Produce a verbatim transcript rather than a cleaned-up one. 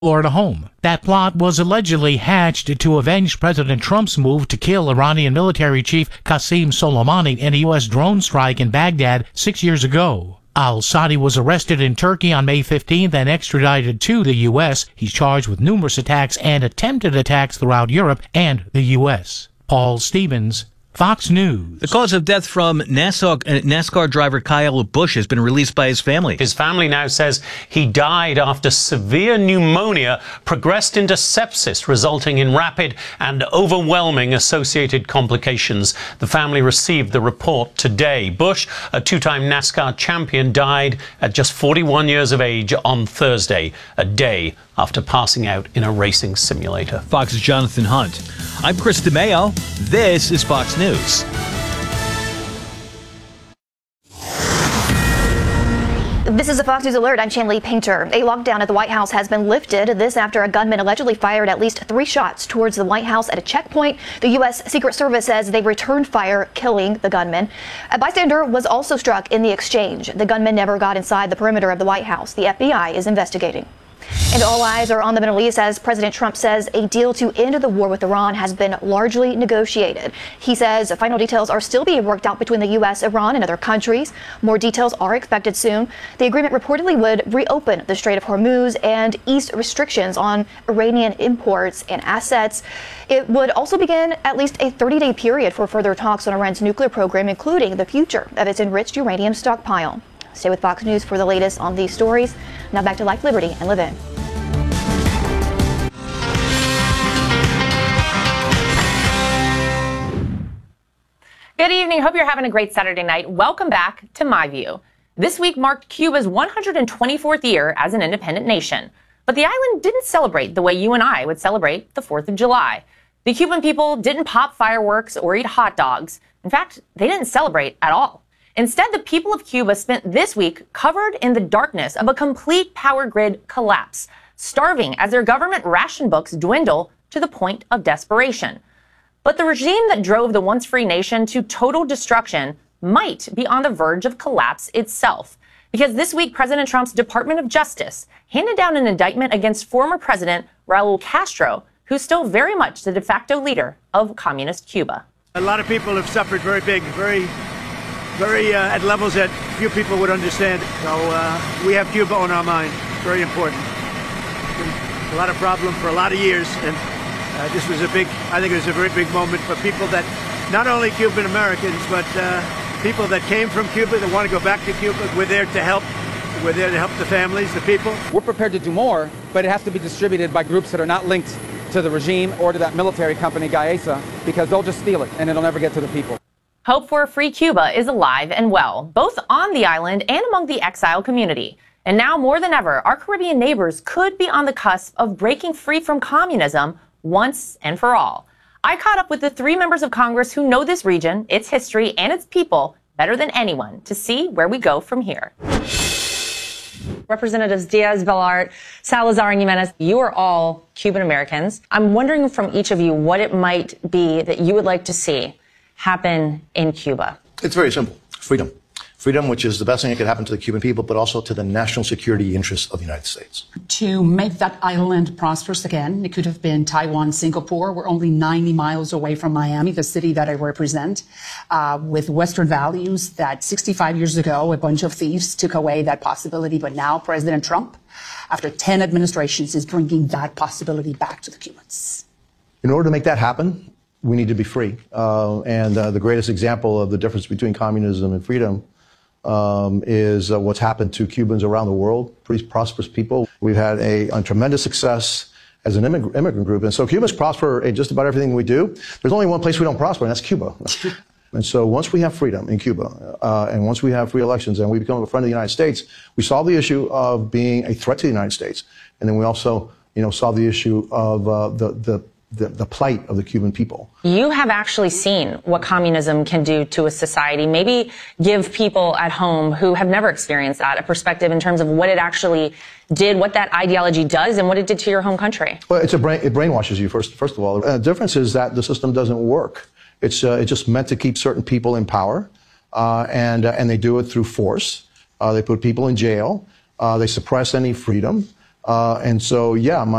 Florida home. That plot was allegedly hatched to avenge President Trump's move to kill Iranian military chief Qasem Soleimani in a U S drone strike in Baghdad six years ago. Al-Sadi was arrested in Turkey on May fifteenth and extradited to the U S. He's charged with numerous attacks and attempted attacks throughout Europe and the U S. Paul Stevens, Fox News. The cause of death from NASCAR, NASCAR driver Kyle Busch has been released by his family. His family now says he died after severe pneumonia progressed into sepsis, resulting in rapid and overwhelming associated complications. The family received the report today. Busch, a two-time NASCAR champion, died at just forty-one years of age on Thursday, a day after passing out in a racing simulator. Fox's Jonathan Hunt. I'm Chris DeMeo. This is Fox News. This is a Fox News alert. I'm Chanley Painter. A lockdown at the White House has been lifted. This after a gunman allegedly fired at least three shots towards the White House at a checkpoint. The U S Secret Service says they returned fire, killing the gunman. A bystander was also struck in the exchange. The gunman never got inside the perimeter of the White House. The F B I is investigating. And all eyes are on the Middle East as President Trump says a deal to end the war with Iran has been largely negotiated. He says final details are still being worked out between the U S, Iran, and other countries. More details are expected soon. The agreement reportedly would reopen the Strait of Hormuz and ease restrictions on Iranian imports and assets. It would also begin at least a thirty-day period for further talks on Iran's nuclear program, including the future of its enriched uranium stockpile. Stay with Fox News for the latest on these stories. Now back to Life, Liberty, and Live In. Good evening. Hope you're having a great Saturday night. Welcome back to My View. This week marked Cuba's one hundred twenty-fourth year as an independent nation. But the island didn't celebrate the way you and I would celebrate the fourth of July. The Cuban people didn't pop fireworks or eat hot dogs. In fact, they didn't celebrate at all. Instead, the people of Cuba spent this week covered in the darkness of a complete power grid collapse, starving as their government ration books dwindle to the point of desperation. But the regime that drove the once free nation to total destruction might be on the verge of collapse itself. Because this week, President Trump's Department of Justice handed down an indictment against former President Raul Castro, who's still very much the de facto leader of communist Cuba. A lot of people have suffered very big, very very uh, at levels that few people would understand. So uh, we have Cuba on our mind. Very important. Been a lot of problem for a lot of years, and uh, this was a big, I think it was a very big moment for people that, not only Cuban Americans, but uh, people that came from Cuba, that want to go back to Cuba. We're there to help. We're there to help the families, the people. We're prepared to do more, but it has to be distributed by groups that are not linked to the regime or to that military company, Gaesa, because they'll just steal it, and it'll never get to the people. Hope for a free Cuba is alive and well, both on the island and among the exile community. And now more than ever, our Caribbean neighbors could be on the cusp of breaking free from communism once and for all. I caught up with the three members of Congress who know this region, its history, and its people better than anyone to see where we go from here. Representatives Diaz, Balart, Salazar, and Jimenez, you are all Cuban Americans. I'm wondering from each of you what it might be that you would like to see happen in Cuba. It's very simple. Freedom. Freedom, which is the best thing that could happen to the Cuban people, but also to the national security interests of the United States. To make that island prosperous again, it could have been Taiwan, Singapore. We're only ninety miles away from Miami, the city that I represent, uh, with Western values that sixty-five years ago, a bunch of thieves took away that possibility. But now President Trump, after ten administrations, is bringing that possibility back to the Cubans. In order to make that happen, we need to be free. Uh, and uh, the greatest example of the difference between communism and freedom um, is uh, what's happened to Cubans around the world, pretty prosperous people. We've had a, a tremendous success as an immig- immigrant group. And so Cubans prosper in just about everything we do. There's only one place we don't prosper, and that's Cuba. And so once we have freedom in Cuba, uh, and once we have free elections and we become a friend of the United States, we solve the issue of being a threat to the United States. And then we also, you know, solve the issue of uh, the, the The, the plight of the Cuban people. You have actually seen what communism can do to a society. Maybe give people at home who have never experienced that a perspective in terms of what it actually did, what that ideology does, and what it did to your home country. Well, it's a brain, it brainwashes you, first, first of all. Uh, the difference is that the system doesn't work. It's, uh, it's just meant to keep certain people in power, uh, and, uh, and they do it through force. Uh, they put people in jail. Uh, they suppress any freedom. Uh, and so, yeah, my